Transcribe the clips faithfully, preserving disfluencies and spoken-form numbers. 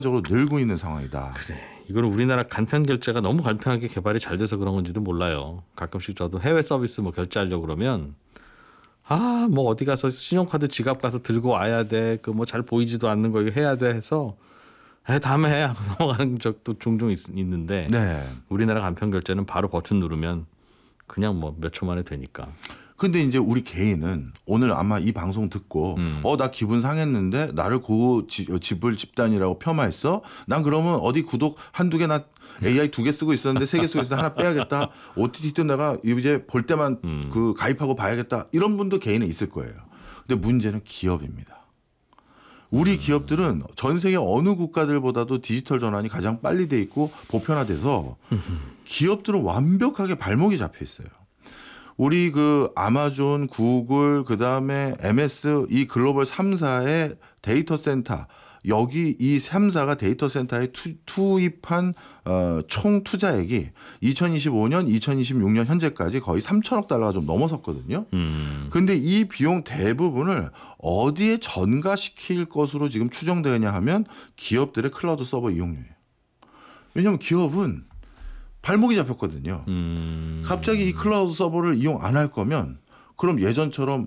적으로 늘고 있는 상황이다. 그래. 이거는 우리나라 간편 결제가 너무 간편하게 개발이 잘 돼서 그런 건지도 몰라요. 가끔씩 저도 해외 서비스 뭐 결제하려고 그러면 아, 뭐 어디 가서 신용카드 지갑 가서 들고 와야 돼. 그 뭐 잘 보이지도 않는 거 이거 해야 돼 해서 에 다음에 해 하고 넘어가는 적도 종종 있, 있는데 네. 우리나라 간편 결제는 바로 버튼 누르면 그냥 뭐 몇 초 만에 되니까. 근데 이제 우리 개인은 오늘 아마 이 방송 듣고 음. 어, 나 기분 상했는데 나를 고 지, 집을 집단이라고 폄하했어? 난 그러면 어디 구독 한두 개나 에이아이 두 개 쓰고 있었는데 세 개 쓰고 있었는데 하나 빼야겠다. 오티티도 내가 이제 볼 때만 음. 그 가입하고 봐야겠다. 이런 분도 개인은 있을 거예요. 근데 문제는 기업입니다. 우리 기업들은 전 세계 어느 국가들보다도 디지털 전환이 가장 빨리 돼 있고 보편화돼서 기업들은 완벽하게 발목이 잡혀 있어요. 우리 그 아마존, 구글, 그 다음에 엠에스 이 글로벌 삼 사의 데이터 센터 여기 이 삼 사가 데이터 센터에 투, 투입한 어, 총 투자액이 이천이십오 년, 이천이십육 년 현재까지 거의 삼천억 달러가 좀 넘어섰거든요. 음. 근데 이 비용 대부분을 어디에 전가시킬 것으로 지금 추정되냐 하면 기업들의 클라우드 서버 이용료예요. 왜냐하면 기업은 발목이 잡혔거든요. 음. 갑자기 이 클라우드 서버를 이용 안 할 거면 그럼 예전처럼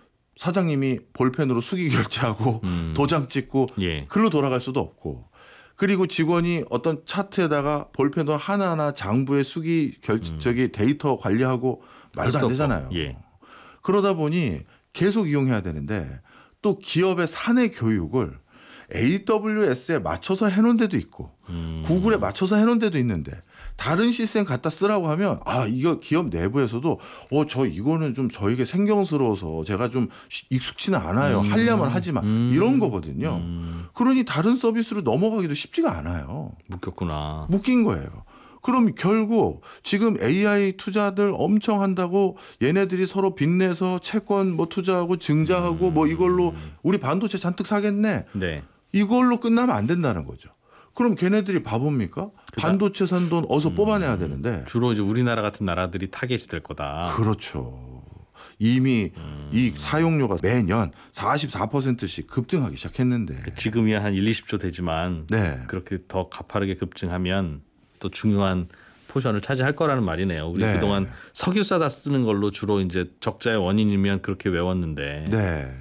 사장님이 볼펜으로 수기 결제하고 음. 도장 찍고 예. 글로 돌아갈 수도 없고 그리고 직원이 어떤 차트에다가 볼펜으로 하나하나 장부의 수기 결제 음. 저기 데이터 관리하고 말도 안 되잖아요. 예. 그러다 보니 계속 이용해야 되는데 또 기업의 사내 교육을 에이더블유에스에 맞춰서 해놓은 데도 있고 음. 구글에 맞춰서 해놓은 데도 있는데 다른 시스템 갖다 쓰라고 하면 아 이거 기업 내부에서도 어 저 이거는 좀 저에게 생경스러워서 제가 좀 익숙치는 않아요. 음. 하려면 하지만 음. 이런 거거든요. 음. 그러니 다른 서비스로 넘어가기도 쉽지가 않아요. 묶였구나. 묶인 거예요. 그럼 결국 지금 에이아이 투자들 엄청 한다고 얘네들이 서로 빚내서 채권 뭐 투자하고 증자하고 음. 뭐 이걸로 우리 반도체 잔뜩 사겠네. 네. 이걸로 끝나면 안 된다는 거죠. 그럼 걔네들이 바보입니까? 반도체 산 돈 어서 음. 뽑아내야 되는데. 주로 이제 우리나라 같은 나라들이 타겟이 될 거다. 그렇죠. 이미 음. 이 사용료가 매년 사십사 퍼센트씩 급증하기 시작했는데. 지금이야 한 일, 이십 조 되지만 네. 그렇게 더 가파르게 급증하면 또 중요한 포션을 차지할 거라는 말이네요. 우리 네. 그동안 석유 싸다 쓰는 걸로 주로 이제 적자의 원인이면 그렇게 외웠는데. 네.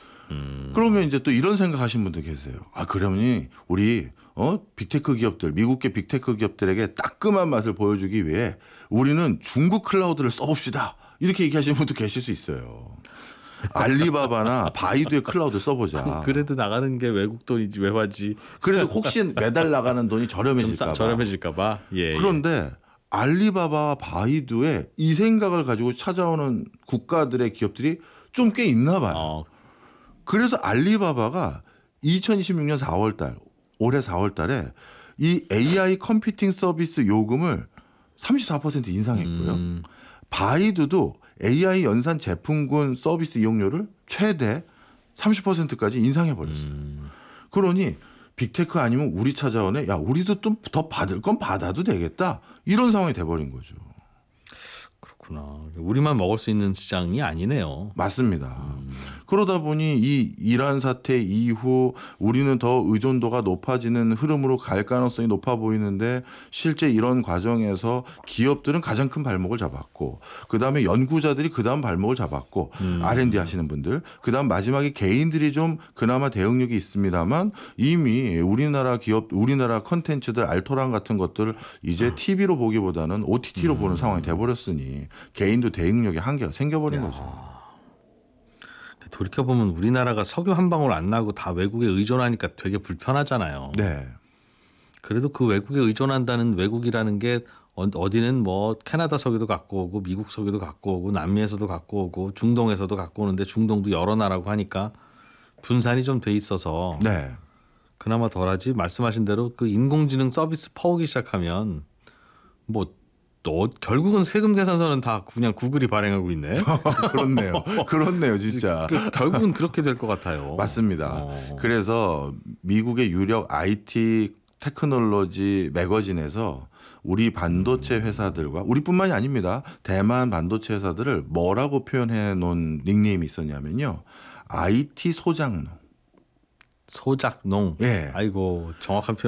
음. 그러면 이제 또 이런 생각하시는 분들 계세요. 아 그러면 우리 어 빅테크 기업들, 미국계 빅테크 기업들에게 따끔한 맛을 보여주기 위해 우리는 중국 클라우드를 써봅시다. 이렇게 얘기하시는 분도 계실 수 있어요. 알리바바나 바이두의 클라우드 써보자. 그래도 나가는 게 외국 돈이지 왜 하지? 그래도 혹시 매달 나가는 돈이 좀 저렴해질까 봐. 저렴해질까 봐. 예. 그런데 알리바바와 바이두의 이 생각을 가지고 찾아오는 국가들의 기업들이 좀 꽤 있나 봐요. 어. 그래서 알리바바가 이천이십육 년 사월 달, 올해 사월 달에 이 에이아이 컴퓨팅 서비스 요금을 삼십사 퍼센트 인상했고요. 음. 바이두도 에이아이 연산 제품군 서비스 이용료를 최대 삼십 퍼센트까지 인상해 버렸어요. 음. 그러니 빅테크 아니면 우리 찾아오네. 야, 우리도 좀 더 받을 건 받아도 되겠다. 이런 상황이 돼 버린 거죠. 그렇구나. 우리만 먹을 수 있는 시장이 아니네요. 맞습니다. 음. 그러다 보니 이 이란 사태 이후 우리는 더 의존도가 높아지는 흐름으로 갈 가능성이 높아 보이는데 실제 이런 과정에서 기업들은 가장 큰 발목을 잡았고 그다음에 연구자들이 그다음 발목을 잡았고 음. 알앤디 하시는 분들 그다음 마지막에 개인들이 좀 그나마 대응력이 있습니다만 이미 우리나라 기업 우리나라 컨텐츠들 알토란 같은 것들을 이제 티비로 보기보다는 오티티로 음. 보는 상황이 돼버렸으니 개인도 대응력의 한계가 생겨버린 야. 거죠. 돌이켜보면 우리나라가 석유 한 방울 안 나고 다 외국에 의존하니까 되게 불편하잖아요. 네. 그래도 그 외국에 의존한다는 외국이라는 게 어디는 뭐 캐나다 석유도 갖고 오고 미국 석유도 갖고 오고 남미에서도 갖고 오고 중동에서도 갖고 오는데 중동도 여러 나라고 하니까 분산이 좀 돼 있어서 네. 그나마 덜하지. 말씀하신 대로 그 인공지능 서비스 퍼오기 시작하면 뭐 또 결국은 세금 계산서는 다 그냥 구글이 발행하고 있네. 그렇네요. 그렇네요, 진짜. 그, 결국은 그렇게 될 것 같아요. 맞습니다. 어. 그래서 미국의 유력 아이티 테크놀로지 매거진에서 우리 반도체 회사들과 우리뿐만이 아닙니다. 대만 반도체 회사들을 뭐라고 표현해 놓은 닉네임이 있었냐면요. 아이티 소장농. 소작농. 예. 아이고 정확한 표현.